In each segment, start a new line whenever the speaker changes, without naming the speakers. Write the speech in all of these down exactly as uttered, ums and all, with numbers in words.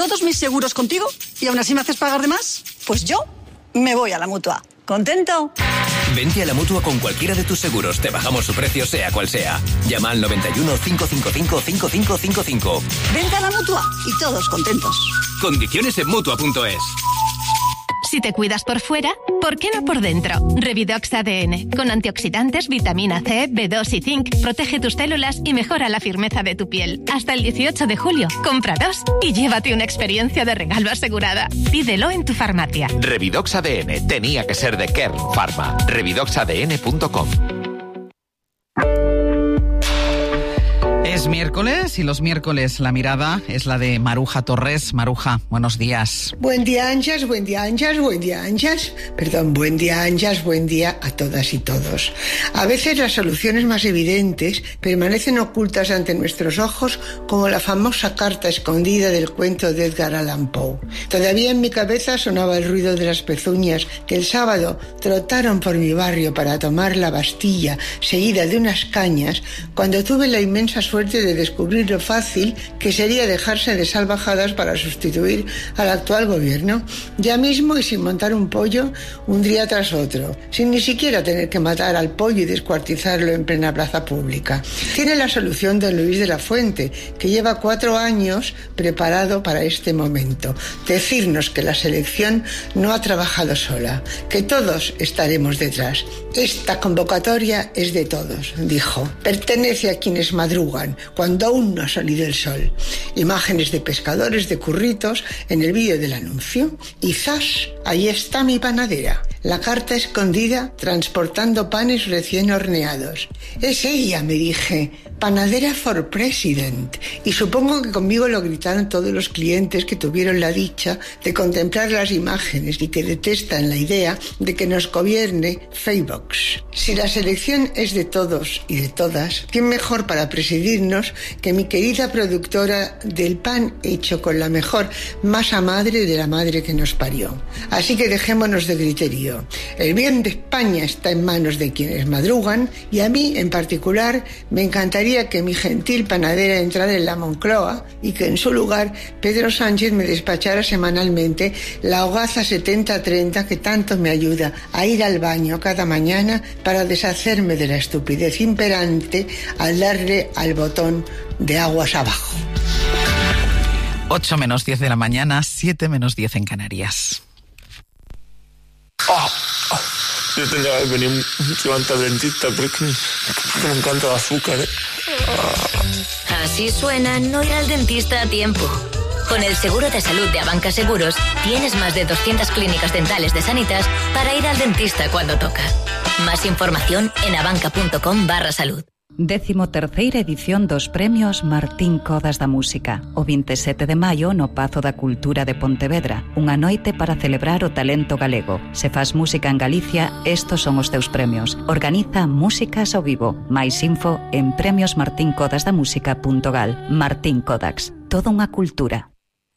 todos mis seguros contigo y aún así me haces pagar de más. Pues yo me voy a la Mutua. ¿Contento?
Vente a la Mutua con cualquiera de tus seguros. Te bajamos su precio, sea cual sea. Llama al noventa y uno, cinco cinco cinco, cinco cinco cinco cinco.
Vente a la Mutua y todos contentos.
Condiciones en Mutua punto es.
Si te cuidas por fuera, ¿por qué no por dentro? Revidox A D N. Con antioxidantes, vitamina C, B dos y zinc, protege tus células y mejora la firmeza de tu piel. Hasta el dieciocho de julio, compra dos y llévate una experiencia de regalo asegurada. Pídelo en tu farmacia.
Revidox A D N. Tenía que ser de Kern Pharma. revidox a d n punto com.
Es miércoles y los miércoles la mirada es la de Maruja Torres. Maruja, buenos días.
Buen día, Anjas, buen día, Anjas, buen día, Anjas. Perdón, buen día, Anjas, buen día a todas y todos. A veces las soluciones más evidentes permanecen ocultas ante nuestros ojos, como la famosa carta escondida del cuento de Edgar Allan Poe. Todavía en mi cabeza sonaba el ruido de las pezuñas que el sábado trotaron por mi barrio para tomar la Bastilla, seguida de unas cañas, cuando tuve la inmensa suerte de descubrir lo fácil que sería dejarse de salvajadas para sustituir al actual gobierno, ya mismo y sin montar un pollo un día tras otro, sin ni siquiera tener que matar al pollo y descuartizarlo en plena plaza pública. Tiene la solución don Luis de la Fuente, que lleva cuatro años preparado para este momento. Decirnos que la selección no ha trabajado sola, que todos estaremos detrás. Esta convocatoria es de todos, dijo. Pertenece a quienes madrugan cuando aún no ha salido el sol. Imágenes de pescadores de curritos en el vídeo del anuncio. Y ¡zas! Ahí está mi panadera. La carta escondida transportando panes recién horneados. Es ella, me dije. Panadera for President. Y supongo que conmigo lo gritaron todos los clientes que tuvieron la dicha de contemplar las imágenes y que detestan la idea de que nos gobierne Facebook. Si la selección es de todos y de todas, ¿quién mejor para presidirnos que mi querida productora del pan hecho con la mejor masa madre de la madre que nos parió? Así que dejémonos de griterío. El bien de España está en manos de quienes madrugan y a mí en particular me encantaría que mi gentil panadera entrara en la Moncloa y que en su lugar Pedro Sánchez me despachara semanalmente la hogaza setenta treinta que tanto me ayuda a ir al baño cada mañana para deshacerme de la estupidez imperante al darle al botón de aguas abajo.
ocho menos diez de la mañana, siete menos diez en Canarias.
Oh, oh. Yo tendría que venir mucho antes al dentista porque me encanta el azúcar, ¿eh?
Oh. Así suena no ir al dentista a tiempo. Con el seguro de salud de Abanca Seguros tienes más de doscientas clínicas dentales de Sanitas para ir al dentista cuando toca. Más información en abanca.com barra salud.
Décimo terceira edición dos premios Martín Codas da Música. O veintisiete de maio no Pazo da Cultura de Pontevedra. Unha noite para celebrar o talento galego. Se faz música en Galicia, estos son os teus premios. Organiza Músicas ao Vivo. Mais info en premios martín codas da música punto gal. Martín Codax. Toda unha cultura.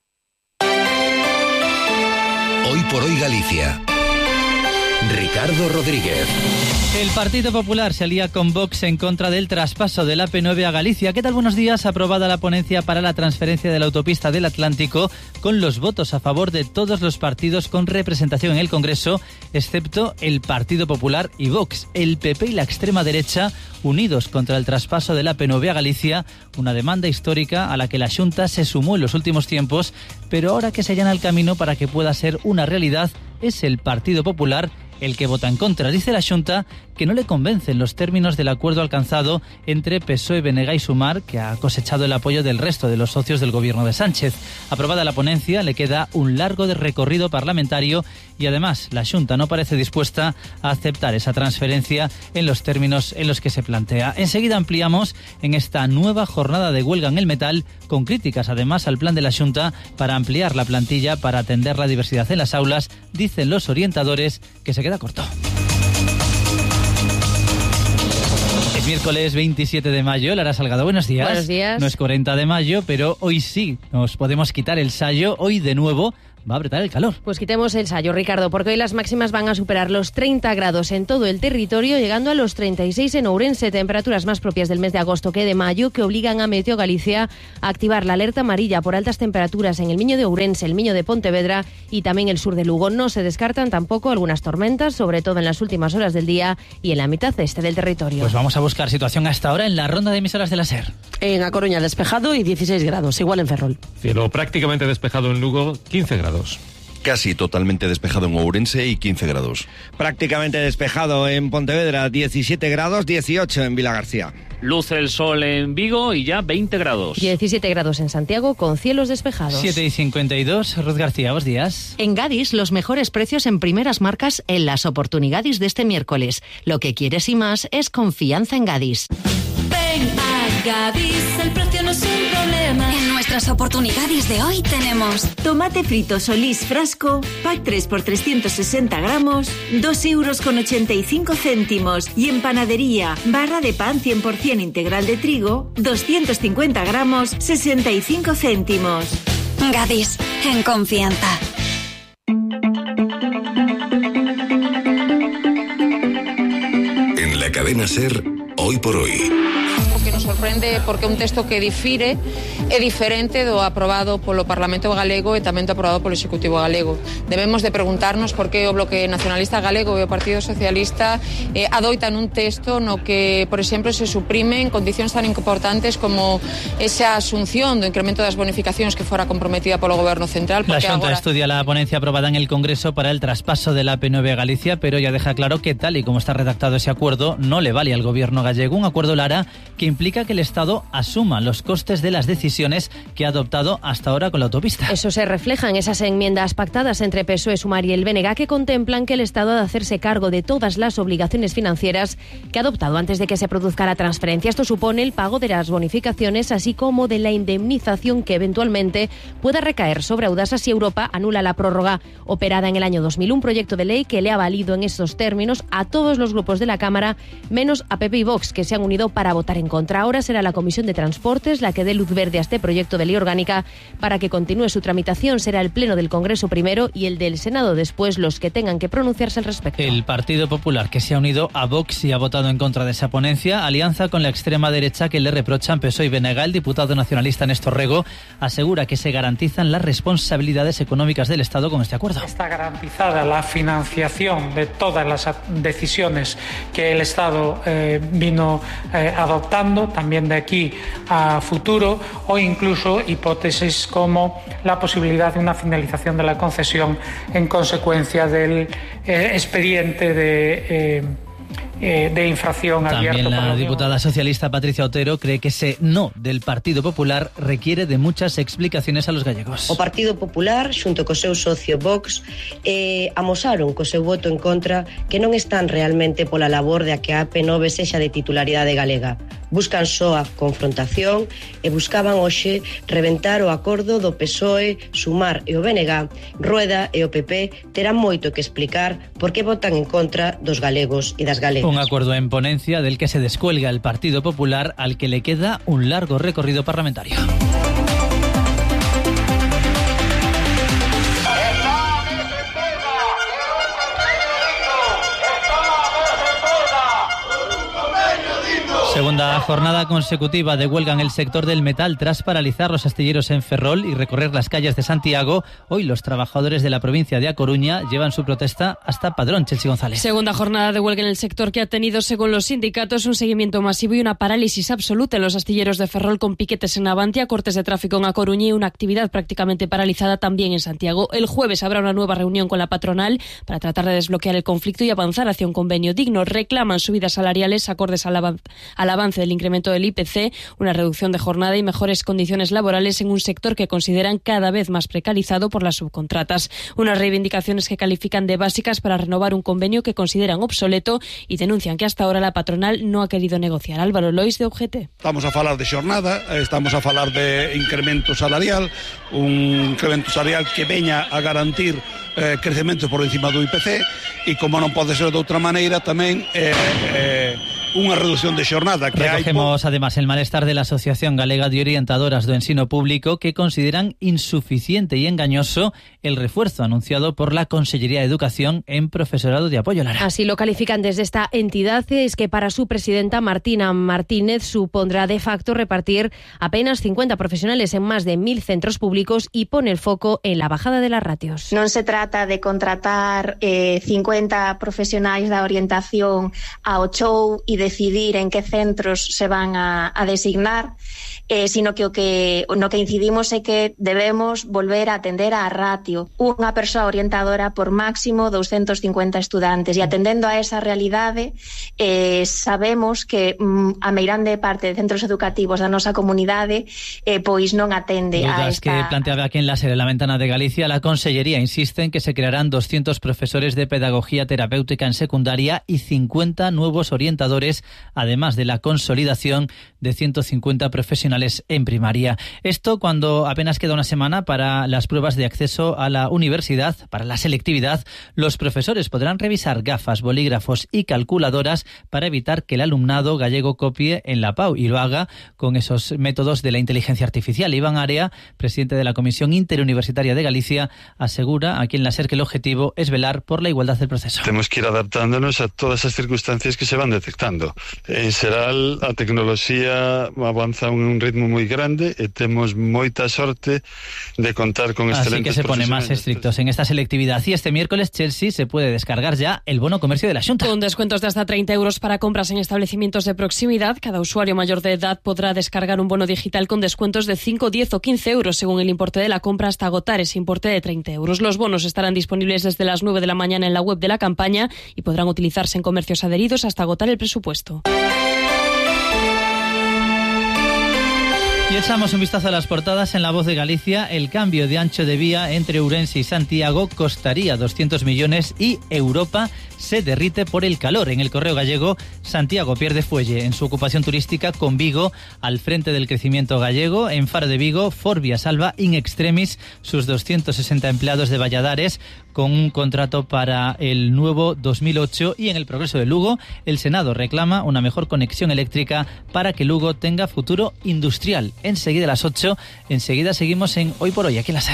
Hoy por hoy Galicia. Ricardo Rodríguez.
El Partido Popular se alía con Vox en contra del traspaso del A P nueve a Galicia. ¿Qué tal? Buenos días. Aprobada la ponencia para la transferencia de la autopista del Atlántico con los votos a favor de todos los partidos con representación en el Congreso, excepto el Partido Popular y Vox. El P P y la extrema derecha unidos contra el traspaso del A P nueve a Galicia, una demanda histórica a la que la Xunta se sumó en los últimos tiempos, pero ahora que se allana el camino para que pueda ser una realidad, es el Partido Popular el que vota en contra. Dice la Xunta que no le convencen los términos del acuerdo alcanzado entre P S O E, B N G y Sumar, que ha cosechado el apoyo del resto de los socios del gobierno de Sánchez. Aprobada la ponencia, le queda un largo de recorrido parlamentario y además la Xunta no parece dispuesta a aceptar esa transferencia en los términos en los que se plantea. Enseguida ampliamos en esta nueva jornada de huelga en el metal, con críticas además al plan de la Xunta para ampliar la plantilla para atender la diversidad en las aulas. Dicen los orientadores que se queda corto. Es miércoles veintisiete de mayo, Lara Salgado, buenos días.
Buenos días.
No es cuarenta de mayo, pero hoy sí nos podemos quitar el sayo. Hoy de nuevo va a apretar el calor.
Pues quitemos el sayo, Ricardo, porque hoy las máximas van a superar los treinta grados en todo el territorio, llegando a los treinta y seis en Ourense, temperaturas más propias del mes de agosto que de mayo, que obligan a Meteo Galicia a activar la alerta amarilla por altas temperaturas en el Miño de Ourense, el Miño de Pontevedra y también el sur de Lugo. No se descartan tampoco algunas tormentas, sobre todo en las últimas horas del día y en la mitad este del territorio.
Pues vamos a buscar situación hasta ahora en la ronda de emisoras de la SER.
En A Coruña despejado y dieciséis grados, igual en Ferrol.
Cielo prácticamente despejado en Lugo, quince grados.
Casi totalmente despejado en Ourense y quince grados.
Prácticamente despejado en Pontevedra, diecisiete grados, dieciocho en Vilagarcía.
Luce el sol en Vigo y ya veinte grados.
diecisiete grados en Santiago con cielos despejados.
siete y cincuenta y dos, Ruth García, buenos días.
En Gadis, los mejores precios en primeras marcas en las oportunidades de este miércoles. Lo que quieres y más es confianza en Gadis.
Ven a Gadis, el precio no es un problema. En nuestras oportunidades de hoy tenemos
tomate frito Solís frasco, pack tres por trescientos sesenta gramos, dos euros con ochenta y cinco céntimos. Y en panadería, barra de pan cien por ciento integral de trigo, doscientos cincuenta gramos, sesenta y cinco céntimos.
Gadis, en confianza.
En la cadena SER, hoy por hoy.
Que nos sorprende porque un texto que difire é diferente do aprobado polo Parlamento Galego e tamén do aprobado polo Executivo Galego. Debemos de preguntarnos por que o Bloque Nacionalista Galego e o Partido Socialista eh, adoitan un texto no que, por exemplo, se suprimen condicións tan importantes como esa asunción do incremento das bonificacións que fora comprometida polo Goberno Central.
La Xunta
agora...
estudia la ponencia aprobada en el Congreso para el traspaso de la A P nueve a Galicia, pero ya deja claro que tal y como está redactado ese acuerdo no le vale al Gobierno gallego. Un acuerdo, Lara, que implica que el Estado asuma los costes de las decisiones que ha adoptado hasta ahora con la autopista.
Eso se refleja en esas enmiendas pactadas entre P S O E, Sumar y el B N G, que contemplan que el Estado ha de hacerse cargo de todas las obligaciones financieras que ha adoptado antes de que se produzca la transferencia. Esto supone el pago de las bonificaciones, así como de la indemnización que eventualmente pueda recaer sobre Audasa si Europa anula la prórroga operada en el año dos mil. Un proyecto de ley que le ha valido en estos términos a todos los grupos de la Cámara, menos a P P y Vox, que se han unido para votar en contra. Ahora será la Comisión de Transportes la que dé luz verde a este proyecto de ley orgánica para que continúe su tramitación. Será el Pleno del Congreso primero y el del Senado después los que tengan que pronunciarse al respecto.
El Partido Popular, que se ha unido a Vox y ha votado en contra de esa ponencia, alianza con la extrema derecha que le reprochan P S O E y B N G. El diputado nacionalista Néstor Rego asegura que se garantizan las responsabilidades económicas del Estado con este acuerdo.
Está garantizada la financiación de todas las decisiones que el Estado eh, vino eh, adoptando, también de aquí a futuro, o incluso hipótesis como la posibilidad de una finalización de la concesión en consecuencia del eh, expediente de... Eh, de infracción abierto.
También la diputada socialista Patricia Otero cree que ese no del Partido Popular requiere de muchas explicaciones a los gallegos.
O Partido Popular, xunto co seu socio Vox, eh, amosaron co seu voto en contra que non están realmente pola labor de a que a A P nove sexa de titularidade galega. Buscan só a confrontación e buscaban hoxe reventar o acordo do P S O E, Sumar e o B N G. Rueda e o P P terán moito que explicar por que votan en contra dos galegos e das galegas.
Un acuerdo en ponencia del que se descuelga el Partido Popular, al que le queda un largo recorrido parlamentario. Segunda jornada consecutiva de huelga en el sector del metal tras paralizar los astilleros en Ferrol y recorrer las calles de Santiago. Hoy los trabajadores de la provincia de A Coruña llevan su protesta hasta Padrón. Chelsea González.
Segunda jornada de huelga en el sector que ha tenido, según los sindicatos, un seguimiento masivo y una parálisis absoluta en los astilleros de Ferrol, con piquetes en Navantia, cortes de tráfico en A Coruña y una actividad prácticamente paralizada también en Santiago. El jueves habrá una nueva reunión con la patronal para tratar de desbloquear el conflicto y avanzar hacia un convenio digno. Reclaman subidas salariales acordes al avance al avance del incremento del I P C, una reducción de jornada y mejores condiciones laborales en un sector que consideran cada vez más precarizado por las subcontratas. Unas reivindicaciones que califican de básicas para renovar un convenio que consideran obsoleto y denuncian que hasta ahora la patronal no ha querido negociar. Álvaro Lois, de O G T.
Estamos a falar de xornada, estamos a falar de incremento salarial, un incremento salarial que veña a garantir eh, crecemento por encima do I P C, e como non pode ser de outra maneira tamén eh, eh, unha reducción de xornada que hai.
Recogemos además el malestar de la Asociación Galega de Orientadoras do Ensino Público, que consideran insuficiente y engañoso el refuerzo anunciado por la Consellería de Educación en profesorado de apoyo. Lara.
Así lo califican desde esta entidad, es que para su presidenta Martina Martínez supondrá de facto repartir apenas cincuenta profesionales en más de mil centros públicos y pone el foco en la bajada de las ratios.
Non se trata de contratar eh, cincuenta profesionais da orientación ao chou e decidir en que centros se van a, a designar, eh, sino que o que no que incidimos é que debemos volver a atender a ratio, unha persoa orientadora por máximo doscientos cincuenta estudantes, e atendendo a esa realidade eh, sabemos que mm, a meirande parte de centros educativos da nosa comunidade eh, pois non atende
Dudas
a esta...
que planteaba aquí en la serie La Ventana de Galicia. La Consellería insiste en que se crearán doscientos profesores de pedagogía terapéutica en secundaria y cincuenta nuevos orientadores, además de la consolidación de ciento cincuenta profesionales en primaria. Esto cuando apenas queda una semana para las pruebas de acceso a la universidad. Para la selectividad, los profesores podrán revisar gafas, bolígrafos y calculadoras para evitar que el alumnado gallego copie en la P A U y lo haga con esos métodos de la inteligencia artificial. Iván Area, presidente de la Comisión Interuniversitaria de Galicia, asegura aquí en la SER que el objetivo es velar por la igualdad del proceso.
Tenemos que ir adaptándonos a todas as circunstancias que se van detectando. En xeral, a tecnoloxía avanza a un ritmo moi grande e temos moita sorte de contar con excelentes
profesionales. Así que se pone más estrictos en esta selectividad. Y este miércoles, Chelsea se puede descargar ya el bono comercio de la Xunta.
Con descuentos de hasta treinta euros para compras en establecimientos de proximidad, cada usuario mayor de edad podrá descargar un bono digital con descuentos de cinco, diez o quince euros según el importe de la compra hasta agotar ese importe de treinta euros. Los bonos estarán disponibles desde las nueve de la mañana en la web de la campaña y podrán utilizarse en comercios adheridos hasta agotar el presupuesto.
Y echamos un vistazo a las portadas en La Voz de Galicia. El cambio de ancho de vía entre Ourense y Santiago costaría doscientos millones y Europa se derrite por el calor. En el Correo Gallego, Santiago pierde fuelle en su ocupación turística con Vigo al frente del crecimiento gallego. En Faro de Vigo, Forvia salva in extremis sus doscientos sesenta empleados de Valladares con un contrato para el nuevo dos mil ocho. Y en el Progreso de Lugo, el Senado reclama una mejor conexión eléctrica para que Lugo tenga futuro industrial. Enseguida a las ocho, enseguida seguimos en Hoy por Hoy, aquí en la SER.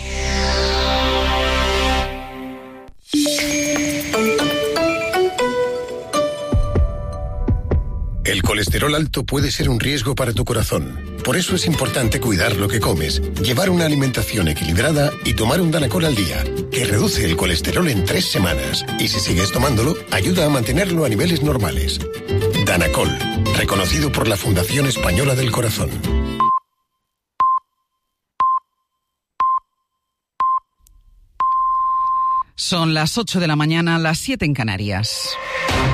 El colesterol alto puede ser un riesgo para tu corazón. Por eso es importante cuidar lo que comes, llevar una alimentación equilibrada y tomar un Danacol al día, que reduce el colesterol en tres semanas. Y si sigues tomándolo, ayuda a mantenerlo a niveles normales. Danacol, reconocido por la Fundación Española del Corazón.
Son las ocho de la mañana, las siete en Canarias.